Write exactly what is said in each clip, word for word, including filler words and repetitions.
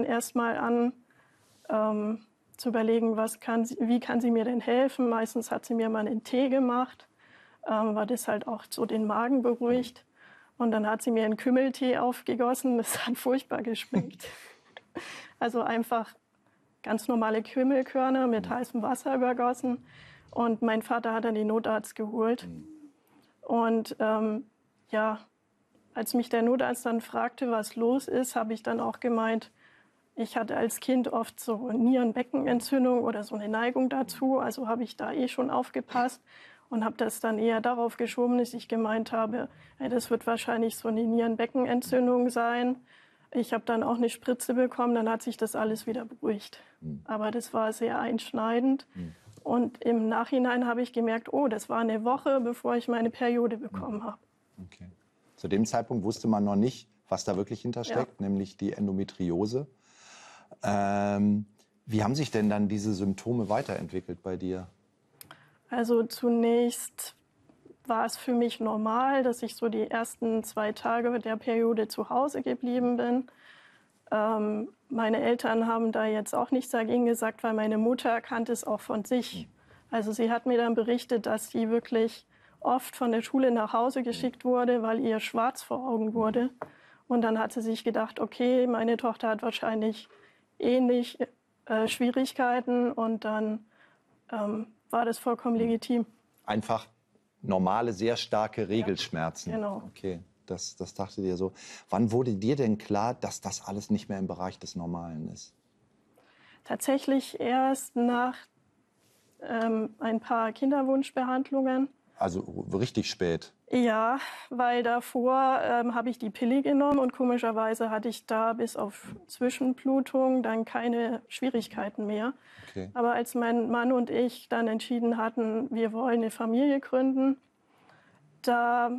erstmal an, ähm, zu überlegen, was kann sie, wie kann sie mir denn helfen. Meistens hat sie mir mal einen Tee gemacht, ähm, weil das halt auch so den Magen beruhigt. Und dann hat sie mir einen Kümmeltee aufgegossen. Das hat furchtbar geschmeckt. Also einfach ganz normale Kümmelkörner mit heißem Wasser übergossen. Und mein Vater hat dann den Notarzt geholt. Und ähm, ja, als mich der Notarzt dann fragte, was los ist, habe ich dann auch gemeint, ich hatte als Kind oft so Nierenbeckenentzündung oder so eine Neigung dazu. Also habe ich da eh schon aufgepasst und habe das dann eher darauf geschoben, dass ich gemeint habe, ey, das wird wahrscheinlich so eine Nierenbeckenentzündung sein. Ich habe dann auch eine Spritze bekommen, dann hat sich das alles wieder beruhigt. Mhm. Aber das war sehr einschneidend. Mhm. Und im Nachhinein habe ich gemerkt, oh, das war eine Woche, bevor ich meine Periode bekommen habe. Okay. Zu dem Zeitpunkt wusste man noch nicht, was da wirklich hintersteckt, ja. nämlich die Endometriose. Ähm, wie haben sich denn dann diese Symptome weiterentwickelt bei dir? Also zunächst war es für mich normal, dass ich so die ersten zwei Tage der Periode zu Hause geblieben bin. Ähm, meine Eltern haben da jetzt auch nichts dagegen gesagt, weil meine Mutter kannte es auch von sich. Also sie hat mir dann berichtet, dass sie wirklich oft von der Schule nach Hause geschickt wurde, weil ihr schwarz vor Augen wurde. Und dann hat sie sich gedacht, okay, meine Tochter hat wahrscheinlich ähnlich äh, Schwierigkeiten. Und dann ähm, war das vollkommen legitim. Einfach normale, sehr starke Regelschmerzen. Ja, genau. Okay, das, das dachte dir so. Wann wurde dir denn klar, dass das alles nicht mehr im Bereich des Normalen ist? Tatsächlich erst nach ähm, ein paar Kinderwunschbehandlungen. Also richtig spät? Ja, weil davor ähm, habe ich die Pille genommen und komischerweise hatte ich da bis auf Zwischenblutung dann keine Schwierigkeiten mehr. Okay. Aber als mein Mann und ich dann entschieden hatten, wir wollen eine Familie gründen, da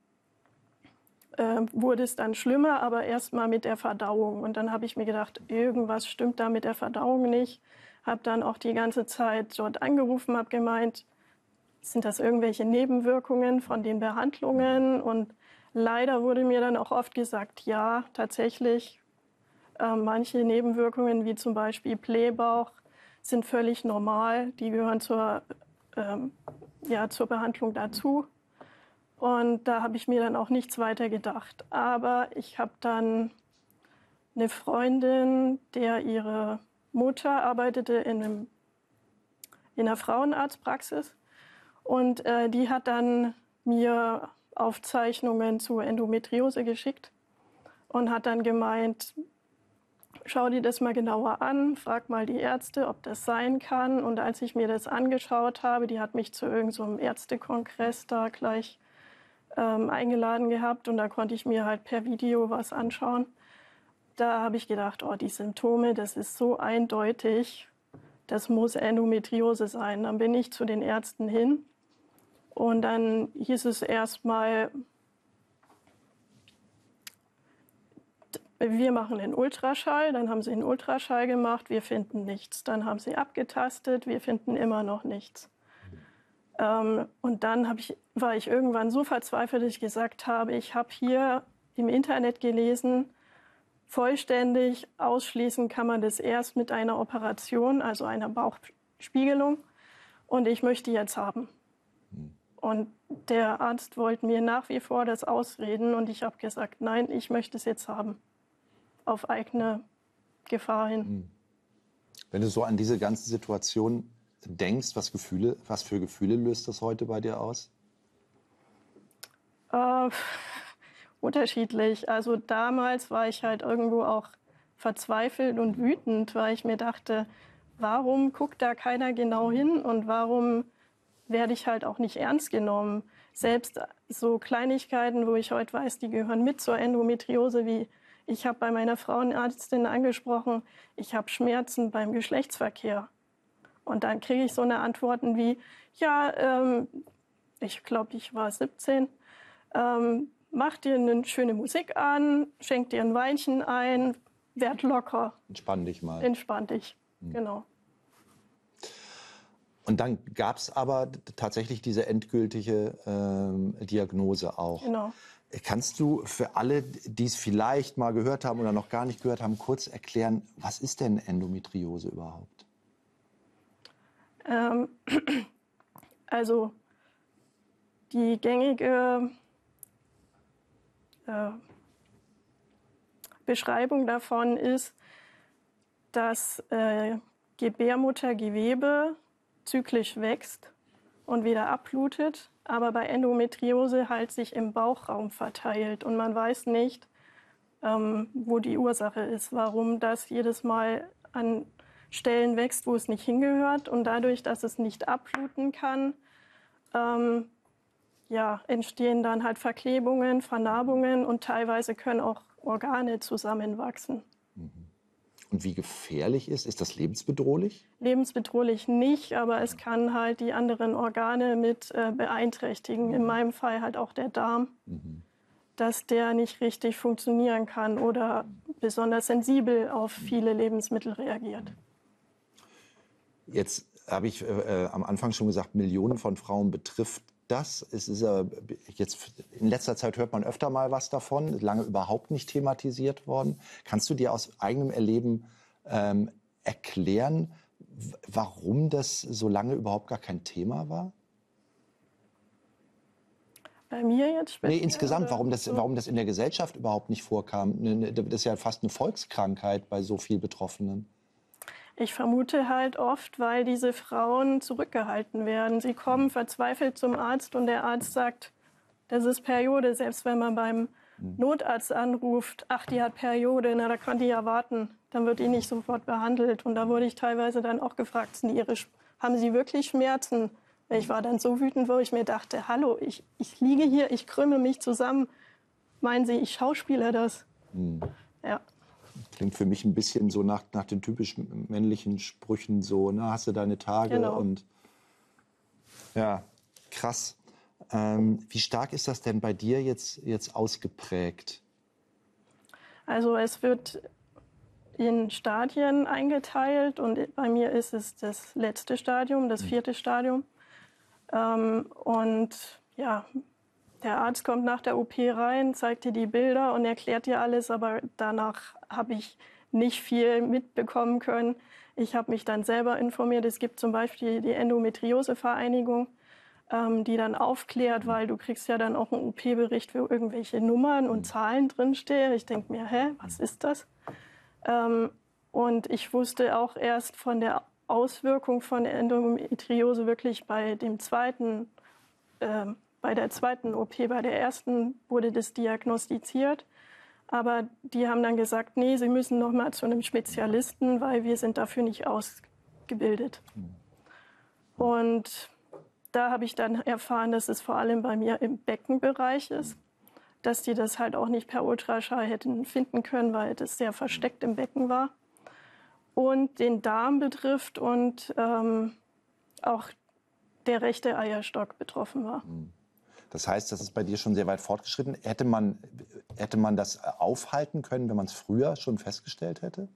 äh, wurde es dann schlimmer, aber erst mal mit der Verdauung. Und dann habe ich mir gedacht, irgendwas stimmt da mit der Verdauung nicht. Habe dann auch die ganze Zeit dort angerufen, habe gemeint, sind das irgendwelche Nebenwirkungen von den Behandlungen? Und leider wurde mir dann auch oft gesagt, ja, tatsächlich, äh, manche Nebenwirkungen, wie zum Beispiel Blähbauch, sind völlig normal. Die gehören zur, ähm, ja, zur Behandlung dazu. Und da habe ich mir dann auch nichts weiter gedacht. Aber ich habe dann eine Freundin, der ihre Mutter arbeitete in, einem, in einer Frauenarztpraxis. Und äh, die hat dann mir Aufzeichnungen zur Endometriose geschickt und hat dann gemeint, schau dir das mal genauer an, frag mal die Ärzte, ob das sein kann. Und als ich mir das angeschaut habe, die hat mich zu irgendeinem so Ärztekongress da gleich ähm, eingeladen gehabt und da konnte ich mir halt per Video was anschauen. Da habe ich gedacht, oh, die Symptome, das ist so eindeutig, das muss Endometriose sein. Dann bin ich zu den Ärzten hin. Und dann hieß es erstmal, wir machen den Ultraschall. Dann haben sie einen Ultraschall gemacht, wir finden nichts. Dann haben sie abgetastet, wir finden immer noch nichts. Ähm, und dann hab ich, war ich irgendwann so verzweifelt, dass ich gesagt habe, ich habe hier im Internet gelesen, vollständig ausschließen kann man das erst mit einer Operation, also einer Bauchspiegelung. Und ich möchte jetzt haben. Und der Arzt wollte mir nach wie vor das ausreden und ich habe gesagt, nein, ich möchte es jetzt haben. Auf eigene Gefahr hin. Wenn du so an diese ganze Situation denkst, was, Gefühle, was für Gefühle löst das heute bei dir aus? Äh, unterschiedlich. Also damals war ich halt irgendwo auch verzweifelt und wütend, weil ich mir dachte, warum guckt da keiner genau hin und warum werde ich halt auch nicht ernst genommen. Selbst so Kleinigkeiten, wo ich heute weiß, die gehören mit zur Endometriose, wie ich habe bei meiner Frauenärztin angesprochen, ich habe Schmerzen beim Geschlechtsverkehr. Und dann kriege ich so eine Antworten wie, ja, ähm, ich glaube, ich war siebzehn, ähm, mach dir eine schöne Musik an, schenk dir ein Weinchen ein, werd locker. Entspann dich mal. Entspann dich, mhm. Genau. Und dann gab es aber tatsächlich diese endgültige ähm, Diagnose auch. Genau. Kannst du für alle, die es vielleicht mal gehört haben oder noch gar nicht gehört haben, kurz erklären, was ist denn Endometriose überhaupt? Ähm, also die gängige äh, Beschreibung davon ist, dass äh, Gebärmuttergewebe zyklisch wächst und wieder abblutet, aber bei Endometriose halt sich im Bauchraum verteilt und man weiß nicht, ähm, wo die Ursache ist, warum das jedes Mal an Stellen wächst, wo es nicht hingehört und dadurch, dass es nicht abbluten kann, ähm, ja, entstehen dann halt Verklebungen, Vernarbungen und teilweise können auch Organe zusammenwachsen. Und wie gefährlich ist, ist das lebensbedrohlich? Lebensbedrohlich nicht, aber es kann halt die anderen Organe mit äh, beeinträchtigen. In meinem Fall halt auch der Darm, mhm. dass der nicht richtig funktionieren kann oder besonders sensibel auf viele Lebensmittel reagiert. Jetzt habe ich äh, am Anfang schon gesagt, Millionen von Frauen betrifft das. Es ist äh, jetzt in letzter Zeit hört man öfter mal was davon, ist lange überhaupt nicht thematisiert worden. Kannst du dir aus eigenem Erleben ähm, erklären, warum das so lange überhaupt gar kein Thema war? Bei mir jetzt speziell? Nee, insgesamt, warum das, warum das in der Gesellschaft überhaupt nicht vorkam. Das ist ja fast eine Volkskrankheit bei so vielen Betroffenen. Ich vermute halt oft, weil diese Frauen zurückgehalten werden. Sie kommen verzweifelt zum Arzt und der Arzt sagt, das ist Periode. Selbst wenn man beim Notarzt anruft, ach, die hat Periode, na, da kann die ja warten. Dann wird die nicht sofort behandelt. Und da wurde ich teilweise dann auch gefragt, sind ihre, haben Sie wirklich Schmerzen? Ich war dann so wütend, wo ich mir dachte, hallo, ich, ich liege hier, ich krümme mich zusammen. Meinen Sie, ich schauspiele das? Hm. Ja. Klingt für mich ein bisschen so nach, nach den typischen männlichen Sprüchen, so, na, hast du deine Tage? Genau. Und ja, krass. Ähm, wie stark ist das denn bei dir jetzt, jetzt ausgeprägt? Also es wird in Stadien eingeteilt und bei mir ist es das letzte Stadium, das vierte Stadium. Ähm, und ja, der Arzt kommt nach der O P rein, zeigt dir die Bilder und erklärt dir alles, aber danach habe ich nicht viel mitbekommen können. Ich habe mich dann selber informiert. Es gibt zum Beispiel die Endometriose-Vereinigung, ähm, die dann aufklärt, weil du kriegst ja dann auch einen O P-Bericht, wo irgendwelche Nummern und Zahlen drinstehen. Ich denke mir, hä, was ist das? Ähm, und ich wusste auch erst von der Auswirkung von Endometriose wirklich bei dem zweiten ähm, Bei der zweiten O P, bei der ersten wurde das diagnostiziert. Aber die haben dann gesagt, nee, Sie müssen noch mal zu einem Spezialisten, weil wir sind dafür nicht ausgebildet. Und da habe ich dann erfahren, dass es vor allem bei mir im Beckenbereich ist. Dass die das halt auch nicht per Ultraschall hätten finden können, weil das sehr versteckt im Becken war. Und den Darm betrifft und ähm, auch der rechte Eierstock betroffen war. Das heißt, das ist bei dir schon sehr weit fortgeschritten. Hätte man, hätte man das aufhalten können, wenn man es früher schon festgestellt hätte?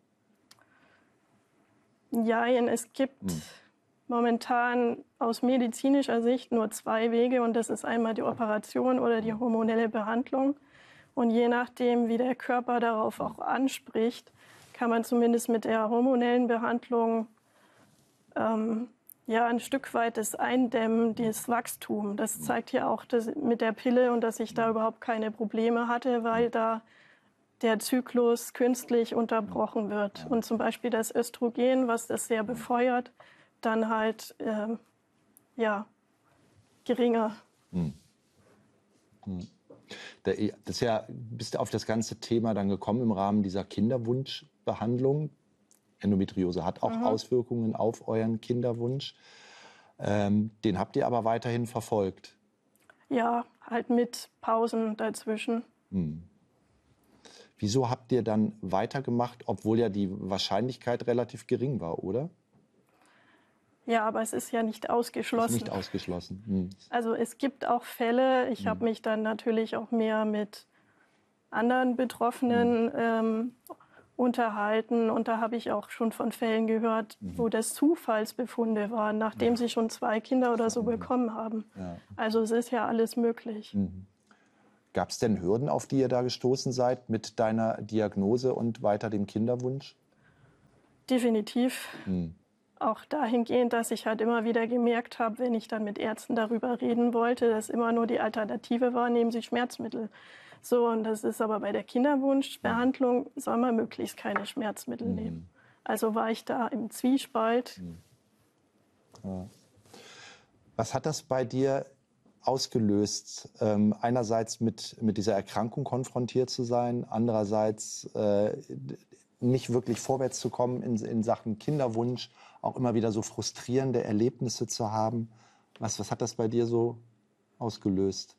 Ja, es gibt hm. momentan aus medizinischer Sicht nur zwei Wege. Und das ist einmal die Operation oder die hormonelle Behandlung. Und je nachdem, wie der Körper darauf auch anspricht, kann man zumindest mit der hormonellen Behandlung ähm, ja, ein Stück weit das Eindämmen, das Wachstum. Das zeigt ja auch dass mit der Pille und dass ich da überhaupt keine Probleme hatte, weil da der Zyklus künstlich unterbrochen wird. Und zum Beispiel das Östrogen, was das sehr befeuert, dann halt äh, ja, geringer. Hm. Hm. Das ist ja, bist du auf das ganze Thema dann gekommen im Rahmen dieser Kinderwunschbehandlung. Endometriose hat auch mhm. Auswirkungen auf euren Kinderwunsch. Ähm, den habt ihr aber weiterhin verfolgt? Ja, halt mit Pausen dazwischen. Hm. Wieso habt ihr dann weitergemacht, obwohl ja die Wahrscheinlichkeit relativ gering war, oder? Ja, aber es ist ja nicht ausgeschlossen. Ist nicht ausgeschlossen. Hm. Also es gibt auch Fälle, ich hm. habe mich dann natürlich auch mehr mit anderen Betroffenen hm. ähm, unterhalten. Und da habe ich auch schon von Fällen gehört, mhm. wo das Zufallsbefunde waren, nachdem ja. sie schon zwei Kinder oder so mhm. bekommen haben. Ja. Also es ist ja alles möglich. Mhm. Gab es denn Hürden, auf die ihr da gestoßen seid mit deiner Diagnose und weiter dem Kinderwunsch? Definitiv. Hm. Auch dahingehend, dass ich halt immer wieder gemerkt habe, wenn ich dann mit Ärzten darüber reden wollte, dass immer nur die Alternative war, nehmen Sie Schmerzmittel. So, und das ist aber bei der Kinderwunschbehandlung, soll man möglichst keine Schmerzmittel Mhm. nehmen. Also war ich da im Zwiespalt. Mhm. Ja. Was hat das bei dir ausgelöst, ähm, einerseits mit, mit dieser Erkrankung konfrontiert zu sein, andererseits äh, nicht wirklich vorwärts zu kommen in, in Sachen Kinderwunsch, auch immer wieder so frustrierende Erlebnisse zu haben? Was, was hat das bei dir so ausgelöst?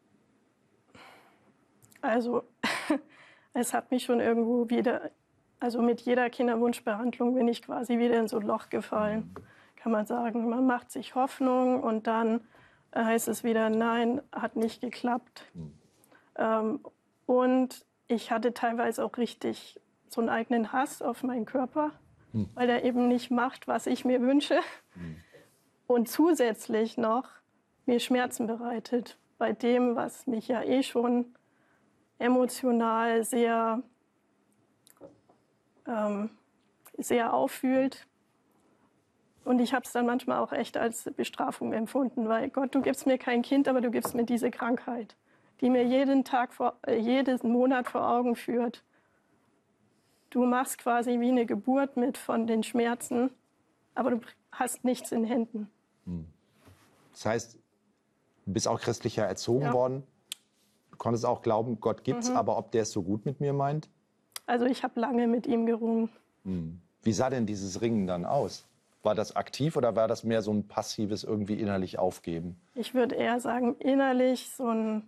Also es hat mich schon irgendwo wieder, also mit jeder Kinderwunschbehandlung bin ich quasi wieder in so ein Loch gefallen, kann man sagen. Man macht sich Hoffnung und dann heißt es wieder, nein, hat nicht geklappt. Mhm. Ähm, und ich hatte teilweise auch richtig so einen eigenen Hass auf meinen Körper, mhm. weil er eben nicht macht, was ich mir wünsche. Mhm. Und zusätzlich noch mir Schmerzen bereitet bei dem, was mich ja eh schon emotional sehr, ähm, sehr auffühlt. Und ich habe es dann manchmal auch echt als Bestrafung empfunden, weil Gott, du gibst mir kein Kind, aber du gibst mir diese Krankheit, die mir jeden Tag, vor, äh, jeden Monat vor Augen führt. Du machst quasi wie eine Geburt mit von den Schmerzen, aber du hast nichts in Händen. Das heißt, du bist auch christlicher erzogen ja. worden, du konntest auch glauben, Gott gibt's, mhm. aber ob der es so gut mit mir meint? Also ich habe lange mit ihm gerungen. Hm. Wie sah denn dieses Ringen dann aus? War das aktiv oder war das mehr so ein passives irgendwie innerlich aufgeben? Ich würde eher sagen, innerlich so ein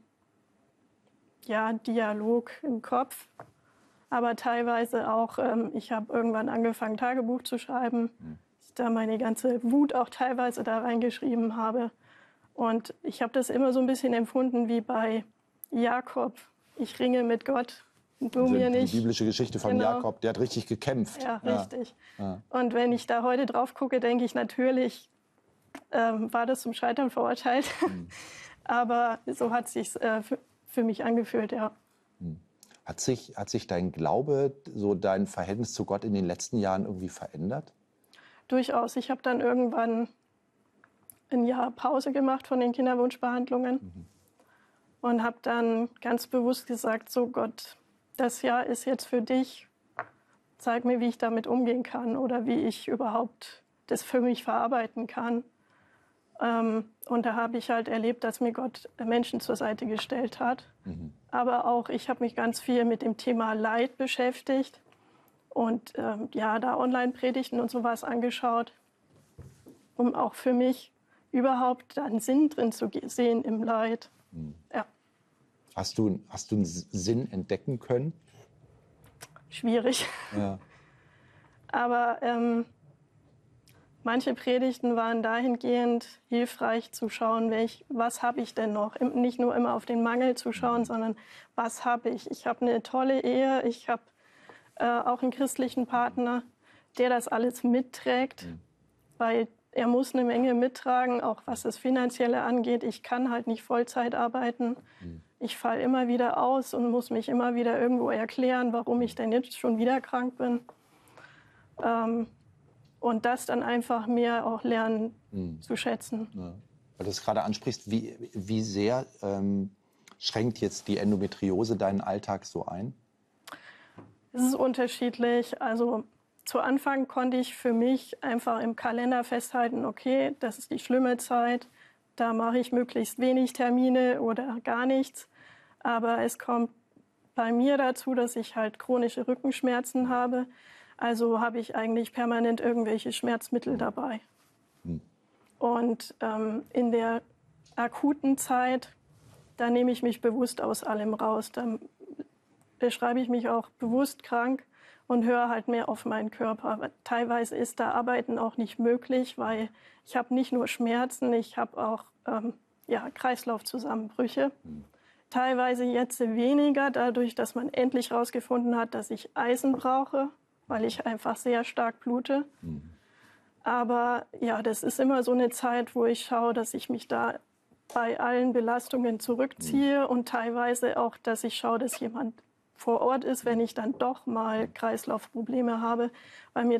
ja, Dialog im Kopf. Aber teilweise auch, ähm, ich habe irgendwann angefangen, Tagebuch zu schreiben. Hm. Ich da meine ganze Wut auch teilweise da reingeschrieben habe. Und ich habe das immer so ein bisschen empfunden wie bei Jakob. Ich ringe mit Gott. Du also mir nicht. Die biblische Geschichte von genau. Jakob, der hat richtig gekämpft. Ja, richtig. Ja. Und wenn ich da heute drauf gucke, denke ich natürlich, ähm, war das zum Scheitern verurteilt. Mhm. Aber so hat es sich äh, für, für mich angefühlt, ja. Mhm. Hat sich, hat sich dein Glaube, so dein Verhältnis zu Gott in den letzten Jahren irgendwie verändert? Durchaus. Ich habe dann irgendwann ein Jahr Pause gemacht von den Kinderwunschbehandlungen mhm. und habe dann ganz bewusst gesagt, so Gott, das Jahr ist jetzt für dich, zeig mir, wie ich damit umgehen kann oder wie ich überhaupt das für mich verarbeiten kann. Ähm, und da habe ich halt erlebt, dass mir Gott Menschen zur Seite gestellt hat. Mhm. Aber auch ich habe mich ganz viel mit dem Thema Leid beschäftigt und ähm, ja, da Online-Predigten und sowas angeschaut, um auch für mich überhaupt einen Sinn drin zu sehen im Leid. Mhm. Ja. Hast du, hast du einen Sinn entdecken können? Schwierig. Ja. Aber ähm, manche Predigten waren dahingehend hilfreich zu schauen, welch, was habe ich denn noch? Nicht nur immer auf den Mangel zu schauen, mhm. sondern was habe ich? Ich habe eine tolle Ehe, ich habe äh, auch einen christlichen Partner, der das alles mitträgt, mhm. weil er muss eine Menge mittragen, auch was das Finanzielle angeht. Ich kann halt nicht Vollzeit arbeiten. Mhm. Ich falle immer wieder aus und muss mich immer wieder irgendwo erklären, warum ich denn jetzt schon wieder krank bin. Ähm, und das dann einfach mehr auch lernen mhm. zu schätzen. Ja. Weil du es gerade ansprichst, wie, wie sehr ähm, schränkt jetzt die Endometriose deinen Alltag so ein? Es ist unterschiedlich. Also zu Anfang konnte ich für mich einfach im Kalender festhalten, okay, das ist die schlimme Zeit, da mache ich möglichst wenig Termine oder gar nichts. Aber es kommt bei mir dazu, dass ich halt chronische Rückenschmerzen habe. Also habe ich eigentlich permanent irgendwelche Schmerzmittel dabei. Hm. Und ähm, in der akuten Zeit, da nehme ich mich bewusst aus allem raus. Da beschreibe ich mich auch bewusst krank und höre halt mehr auf meinen Körper. Aber teilweise ist da Arbeiten auch nicht möglich, weil ich habe nicht nur Schmerzen, ich habe auch ähm, ja, Kreislaufzusammenbrüche. Hm. Teilweise jetzt weniger, dadurch, dass man endlich herausgefunden hat, dass ich Eisen brauche, weil ich einfach sehr stark blute. Mhm. Aber ja, das ist immer so eine Zeit, wo ich schaue, dass ich mich da bei allen Belastungen zurückziehe und teilweise auch, dass ich schaue, dass jemand vor Ort ist, wenn ich dann doch mal Kreislaufprobleme habe, weil mir